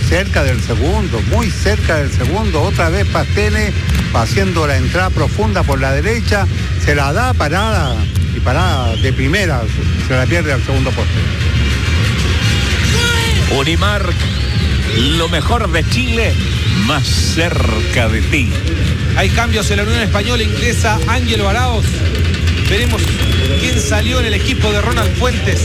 cerca del segundo, muy cerca del segundo. Otra vez Pastene haciendo la entrada profunda por la derecha, se la da parada y parada de primera, se la pierde al segundo poste. Unimar, lo mejor de Chile, más cerca de ti. Hay cambios en la Unión Española, ingresa Ángelo Arauz. Veremos quién salió en el equipo de Ronald Fuentes.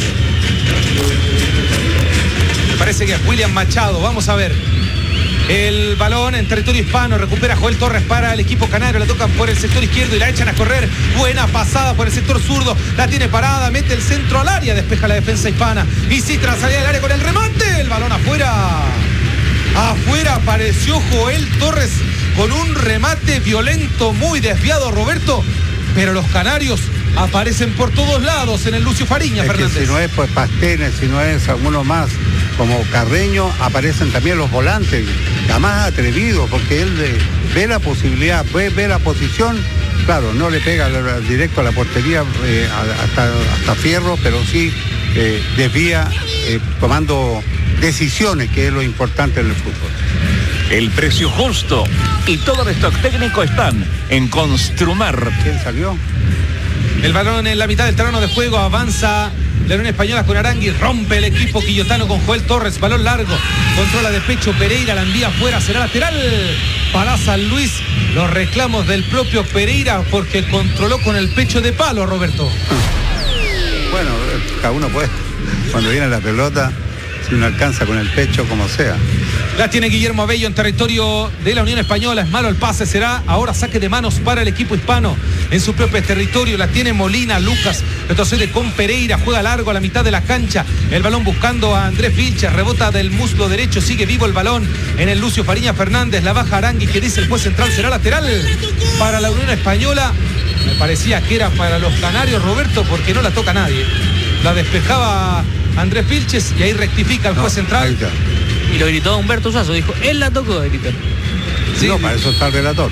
Me parece que es William Machado. Vamos a ver. El balón en territorio hispano. Recupera Joel Torres para el equipo canario. La tocan por el sector izquierdo y la echan a correr. Buena pasada por el sector zurdo. La tiene parada. Mete el centro al área. Despeja la defensa hispana. Y sí, tras salir del área con el remate. El balón afuera. Afuera apareció Joel Torres con un remate violento, muy desviado, Roberto. Pero los canarios aparecen por todos lados en el Lucio Fariña, Fernández. Si no es pues Pastene, si no es alguno más como Carreño, aparecen también los volantes, más atrevidos, porque él ve la posibilidad, ve la posición. Claro, no le pega directo a la portería hasta Fierro, pero sí desvía tomando decisiones, que es lo importante en el fútbol. El precio justo y todo el stock técnico están en Construmar. ¿Quién salió? El balón en la mitad del terreno de juego, avanza la Unión Española con Arangui, rompe el equipo quillotano con Joel Torres, balón largo, controla de pecho Pereira, la envía afuera, será lateral para San Luis. Los reclamos del propio Pereira porque controló con el pecho de palo, Roberto. Bueno, cada uno puede, cuando viene la pelota, si uno alcanza con el pecho, como sea. La tiene Guillermo Abello en territorio de la Unión Española. Es malo el pase, será ahora saque de manos para el equipo hispano en su propio territorio. La tiene Molina, Lucas retrocede con Pereira, juega largo a la mitad de la cancha. El balón buscando a Andrés Vilches, rebota del muslo derecho, sigue vivo el balón en el Lucio Fariña Fernández. La baja Arangui, que dice el juez central, será lateral para la Unión Española. Me parecía que era para los canarios, Roberto, porque no la toca nadie. La despejaba Andrés Vilches y ahí rectifica el juez central. Y lo gritó Humberto Suazo, dijo, él la tocó, gritó. Sí, no, para eso está el relator.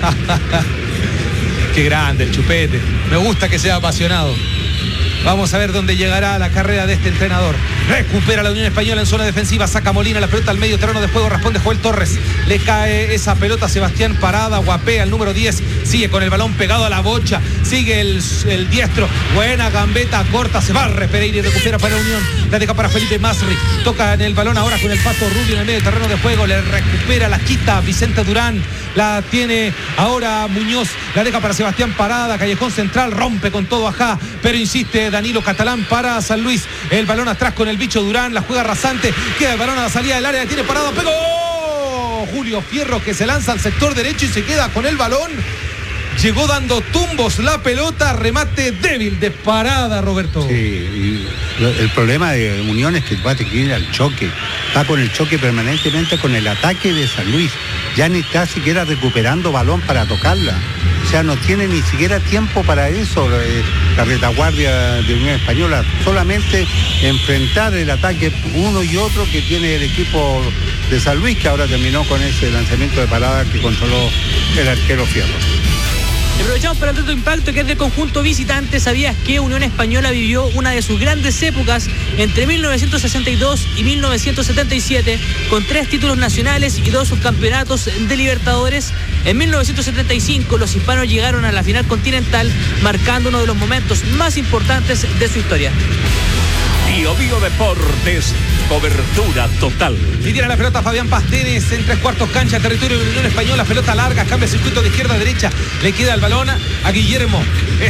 Qué grande el Chupete. Me gusta que sea apasionado. Vamos a ver dónde llegará la carrera de este entrenador. Recupera la Unión Española en zona defensiva. Saca Molina la pelota al medio terreno de juego. Responde Joel Torres. Le cae esa pelota a Sebastián Parada. Guapea el número 10. Sigue con el balón pegado a la bocha. Sigue el diestro. Buena gambeta corta. Se barre Pereira y recupera para la Unión. La deja para Felipe Masri. Toca en el balón ahora con el Pato Rubio en el medio terreno de juego. Le recupera, la quita Vicente Durán. La tiene ahora Muñoz. La deja para Sebastián Parada. Callejón central. Rompe con todo ajá. Pero insiste Danilo Catalán para San Luis. El balón atrás con el bicho Durán. La juega rasante. Queda el balón a la salida del área. La tiene Parada. Pegó Julio Fierro, que se lanza al sector derecho y se queda con el balón. Llegó dando tumbos la pelota. Remate débil de Parada, Roberto. Sí, y el problema de Unión es que va a tener que ir al choque. Está con el choque permanentemente con el ataque de San Luis. Ya ni está siquiera recuperando balón para tocarla. O sea, no tiene ni siquiera tiempo para eso la retaguardia de Unión Española. Solamente enfrentar el ataque uno y otro que tiene el equipo de San Luis, que ahora terminó con ese lanzamiento de Parada que controló el arquero Fierro. Aprovechamos para el dato de impacto, que es del conjunto visitante. ¿Sabías que Unión Española vivió una de sus grandes épocas entre 1962 y 1977 con 3 títulos nacionales y 2 subcampeonatos de Libertadores? En 1975 los hispanos llegaron a la final continental, marcando uno de los momentos más importantes de su historia. Bio Bio Deportes, cobertura total. Y tiene la pelota Fabián Pastenes en 3/4 cancha, territorio de la Unión Española, pelota larga, cambia el circuito de izquierda a derecha, le queda el balón a Guillermo,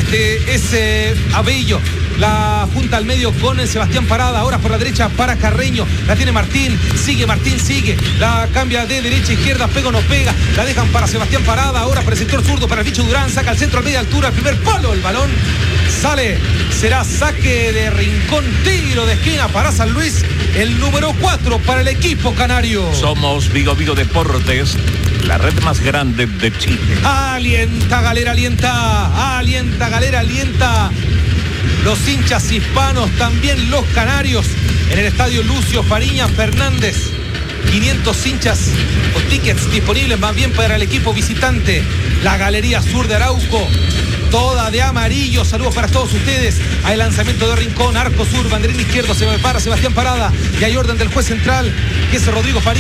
es Abello, la junta al medio con el Sebastián Parada, ahora por la derecha para Carreño, la tiene Martín, sigue, la cambia de derecha a izquierda, pega o no pega, la dejan para Sebastián Parada, ahora para el sector zurdo, para el bicho Durán, saca el centro a media altura, el primer palo, el balón sale, será saque de rincón, tiro de esquina para San Luis, el número 4 para el equipo canario. Somos Bio Bio Deportes, la red más grande de Chile. Alienta Galera, alienta Galera, alienta. Los hinchas hispanos, también los canarios, en el estadio Lucio Fariña Fernández. 500 hinchas o tickets disponibles más bien para el equipo visitante. La Galería Sur de Arauco, toda de amarillo. Saludos para todos ustedes. Hay lanzamiento de Rincón, arco sur, banderín izquierdo, se prepara Sebastián Parada y hay orden del juez central, que es Rodrigo Farías.